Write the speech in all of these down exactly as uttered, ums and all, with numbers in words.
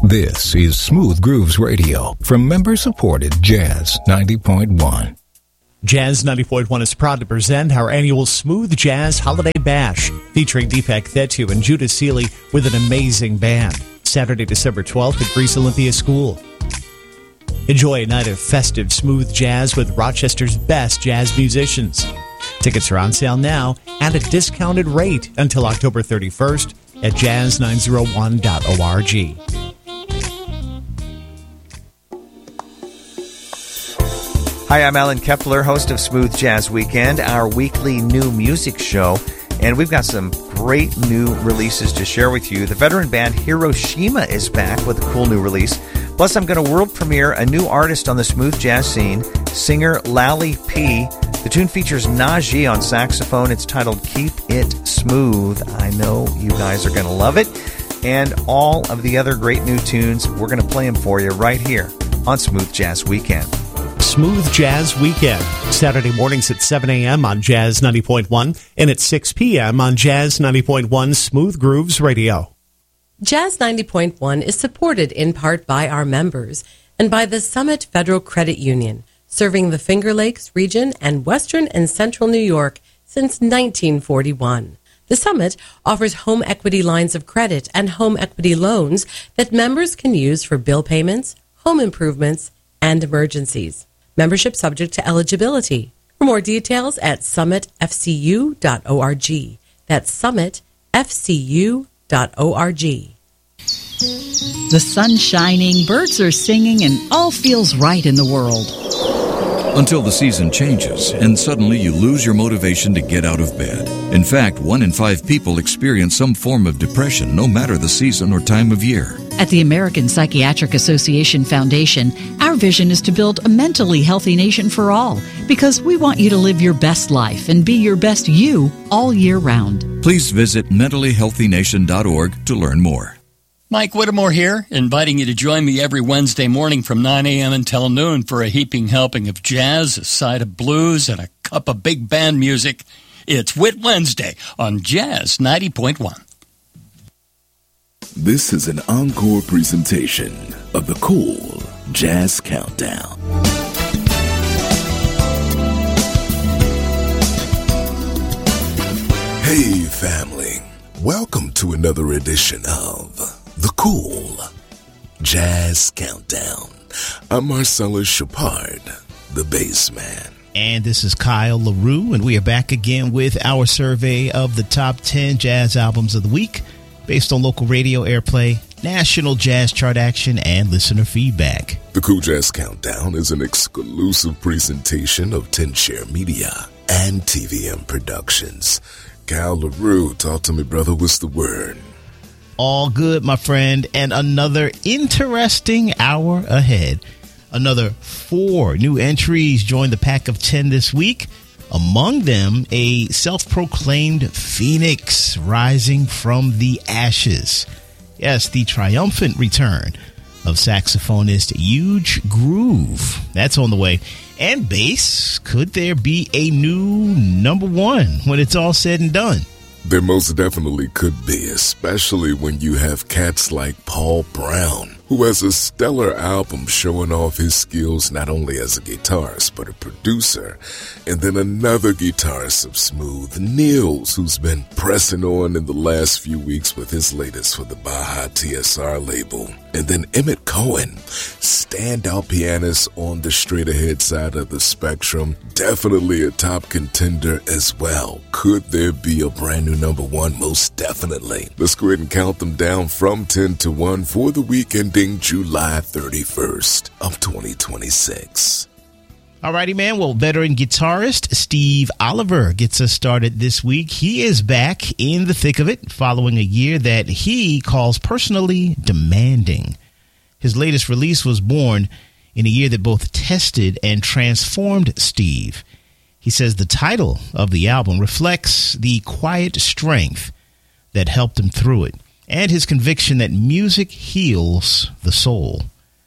This is Smooth Grooves Radio from member-supported Jazz ninety point one. Jazz ninety point one is proud to present our annual Smooth Jazz Holiday Bash, featuring Deepak Thettu and Judah Seeley with an amazing band. Saturday, December twelfth at Greece Olympia School. Enjoy a night of festive smooth jazz with Rochester's best jazz musicians. Tickets are on sale now at a discounted rate until October thirty-first at jazz nine oh one dot org. Hi, I'm Alan Kepler, host of Smooth Jazz Weekend, our weekly new music show. And we've got some great new releases to share with you. The veteran band Hiroshima is back with a cool new release. Plus, I'm going to world premiere a new artist on the smooth jazz scene, singer Lally P. The tune features Najee on saxophone. It's titled Keep It Smooth. I know you guys are going to love it. And all of the other great new tunes, we're going to play them for you right here on Smooth Jazz Weekend. Smooth Jazz Weekend, Saturday mornings at seven a.m. on Jazz ninety point one and at six p.m. on Jazz ninety point one Smooth Grooves Radio. Jazz ninety point one is supported in part by our members and by the Summit Federal Credit Union, serving the Finger Lakes region and western and central New York since nineteen forty-one. The Summit offers home equity lines of credit and home equity loans that members can use for bill payments, home improvements, and emergencies. Membership subject to eligibility. For more details at summit f c u dot org. That's summit f c u dot org. The sun's shining, birds are singing, and all feels right in the world. Until the season changes, and suddenly you lose your motivation to get out of bed. In fact, one in five people experience some form of depression, no matter the season or time of year. At the American Psychiatric Association Foundation, our vision is to build a mentally healthy nation for all, because we want you to live your best life and be your best you all year round. Please visit mentally healthy nation dot org to learn more. Mike Whittemore here, inviting you to join me every Wednesday morning from nine a.m. until noon for a heaping helping of jazz, a side of blues, and a cup of big band music. It's Whit Wednesday on Jazz ninety point one. This is an encore presentation of the Cool Jazz Countdown. Hey, family. Welcome to another edition of the Cool Jazz Countdown. I'm Marcellus Shepard, the bass man. And this is Kyle LaRue, and we are back again with our survey of the top ten jazz albums of the week, based on local radio airplay, national jazz chart action, and listener feedback. The Cool Jazz Countdown is an exclusive presentation of ten share Media and T V M Productions. Kyle LaRue, talk to me, brother. What's the word? All good, my friend, and another interesting hour ahead. Another four new entries joined the pack of ten this week. Among them, a self-proclaimed phoenix rising from the ashes. Yes, the triumphant return of saxophonist Huge Groove. That's on the way. And bass, could there be a new number one when it's all said and done? There most definitely could be, especially when you have cats like Paul Brown, who has a stellar album showing off his skills not only as a guitarist, but a producer. And then another guitarist of Smooth, Nils, who's been pressing on in the last few weeks with his latest for the Baja T S R label. And then Emmett Cohen, standout pianist on the straight ahead side of the spectrum, definitely a top contender as well. Could there be a brand new number one? Most definitely. Let's go ahead and count them down from ten to one for the week ending July thirty-first of twenty twenty-six. Alrighty, man. Well, veteran guitarist Steve Oliver gets us started this week. He is back in the thick of it following a year that he calls personally demanding. His latest release was born in a year that both tested and transformed Steve. He says the title of the album reflects the quiet strength that helped him through it and his conviction that music heals the soul.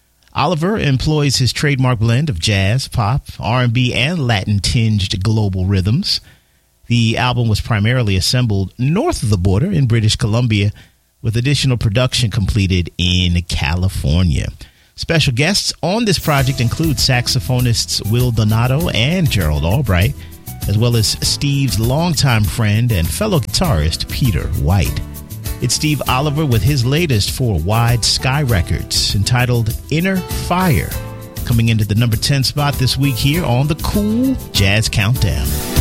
Oliver employs his trademark blend of jazz, pop, R and B, and Latin-tinged global rhythms. The album was primarily assembled north of the border in British Columbia, with additional production completed in California. Special guests on this project include saxophonists Will Donato and Gerald Albright, as well as Steve's longtime friend and fellow guitarist Peter White. It's Steve Oliver with his latest for Wide Sky Records, entitled Inner Fire, coming into the number ten spot this week here on the Cool Jazz Countdown.